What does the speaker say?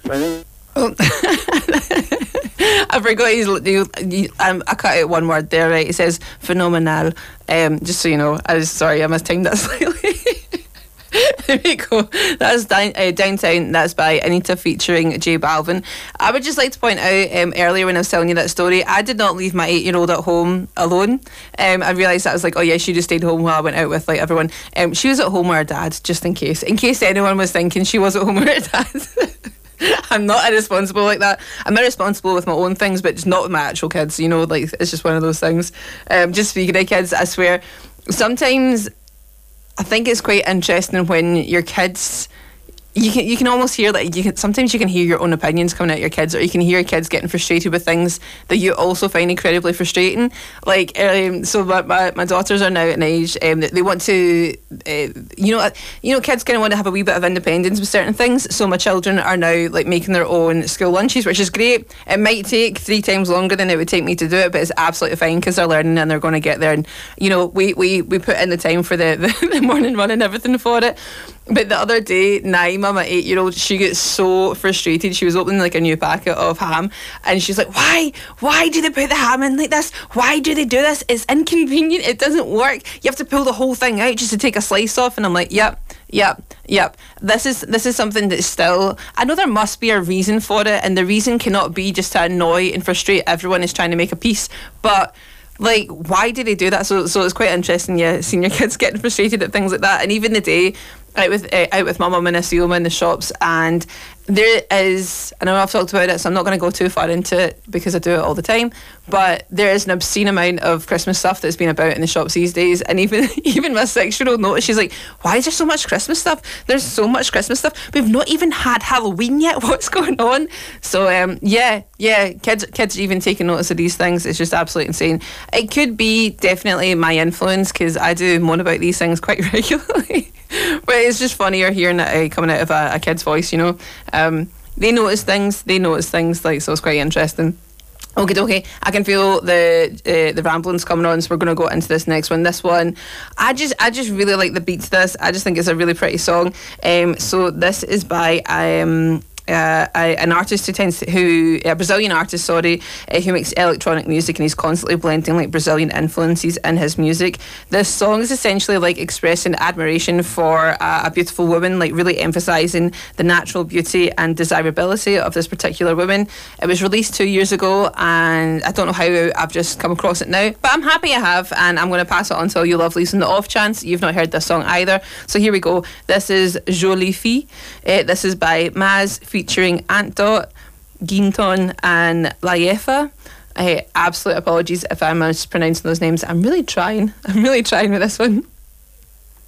Oh. I forgot I cut out one word there, right? It says phenomenal. Just so you know, I mistimed that slightly. There we go. That's Downtown. That's by Anita featuring J Balvin. I would just like to point out, earlier when I was telling you that story, I did not leave my 8-year-old at home alone. I realised that I was like, oh yeah, she just stayed home while I went out with like everyone. She was at home with her dad, just in case anyone was thinking she was at home with her dad. I'm not irresponsible like that. I'm irresponsible with my own things, but just not with my actual kids. You know, like it's just one of those things. Just speaking of kids, I swear, sometimes I think it's quite interesting when your kids, you can almost hear sometimes you can hear your own opinions coming out of your kids, or you can hear your kids getting frustrated with things that you also find incredibly frustrating. Like so my daughters are now at an age they want to kids kind of want to have a wee bit of independence with certain things. So my children are now like making their own school lunches, which is great. It might take 3 times longer than it would take me to do it, but it's absolutely fine because they're learning and they're going to get there. And we put in the time for the morning run and everything for it. But the other day, Naima, my 8-year-old, she gets so frustrated. She was opening like a new packet of ham, and she's like, why do they put the ham in like this? Why do they do this? It's inconvenient. It doesn't work. You have to pull the whole thing out just to take a slice off. And I'm like, yep. This is something that's still, I know there must be a reason for it, and the reason cannot be just to annoy and frustrate everyone who's trying to make a piece. But like, why do they do that? So it's quite interesting, yeah, seeing your kids getting frustrated at things like that. And even the day out with my mum and Asioma in the shops, and there is, I know I've talked about it, so I'm not going to go too far into it because I do it all the time, but there is an obscene amount of Christmas stuff that's been about in the shops these days. And even my 6-year-old noticed, she's like, why is there so much Christmas stuff? There's so much Christmas stuff. We've not even had Halloween yet. What's going on? So kids even taking notice of these things. It's just absolutely insane. It could be definitely my influence, because I do moan about these things quite regularly. But it's just funnier hearing it coming out of a kid's voice, you know. They notice things, like, so it's quite interesting. Okay, I can feel the ramblings coming on, so we're going to go into this next one. This one, I just really like the beat to this. I just think it's a really pretty song. So this is by an artist a Brazilian artist, who makes electronic music, and he's constantly blending like Brazilian influences in his music. This song is essentially like expressing admiration for a beautiful woman, like really emphasising the natural beauty and desirability of this particular woman. It was released 2 years ago, and I don't know how I've just come across it now, but I'm happy I have, and I'm going to pass it on to all you lovelies on the off chance you've not heard this song either. So here we go. This is Jolie Fille. This is by Maz featuring Antdot, Ginton and Layefa. Absolute apologies if I'm mispronouncing those names. I'm really trying with this one.